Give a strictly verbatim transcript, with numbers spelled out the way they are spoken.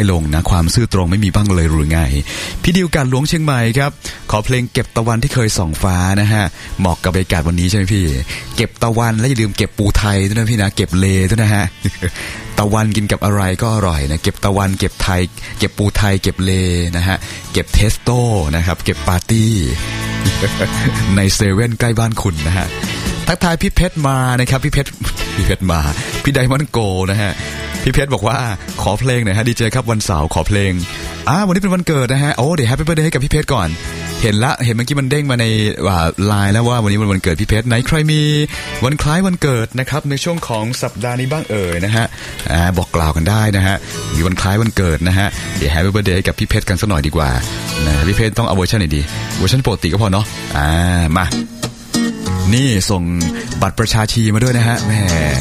ไม่ลงนะความซื่อตรงไม่มีบ้างเลยหรือไงพี่ดิวการหลวงเชียงใหม่ครับขอเพลงเก็บตะวันที่เคยส่องฟ้านะฮะเหมาะกับบรรยากาศวันนี้ใช่ไหมพี่เก็บตะวันและอย่าลืมเก็บปูไทยด้วยนะพี่นะเก็บเลด้วยนะฮะ ตะวันกินกับอะไรก็อร่อยนะเก็บตะวันเก็บไทยเก็บปูไทยเก็บเลนะฮะเก็บเทสโต้นะครับเก็บปาร์ตี้ ในเซเว่นใกล้บ้านคุณนะฮะทักทายพี่เพชรมานะครับพี่เพชรพี่เพชรมาพี่ไดมอนด์โกนะฮะพี่เพชรบอกว่าขอเพลงหน่อยฮะดีเจครับวันเสาร์ขอเพลงอ่าวันนี้เป็นวันเกิดนะฮะโอ้เดี๋ยวแฮปปี้เบิร์ธเดย์ให้กับพี่เพชรก่อนเห็นละเห็นเมื่อกี้มันเด้งมาในไลน์แล้วว่าวันนี้วันวันเกิดพี่เพชรไหนใครมีวันคล้ายวันเกิดนะครับในช่วงของสัปดาห์นี้บ้างเอ่ยนะฮะอ่าบอกกล่าวกันได้นะฮะมีวันคล้ายวันเกิดนะฮะเดี๋ยวแฮปปี้เบิร์ธเดย์ให้กับพี่เพชรกันสักหน่อยดีกว่านะพี่เพชรต้องเอาเวอร์ชันไหนดีเวอร์ชันปกติก็พอเนาะอ่ามานี่ส่งบัตรประชาชีมาด้วยนะฮะแหม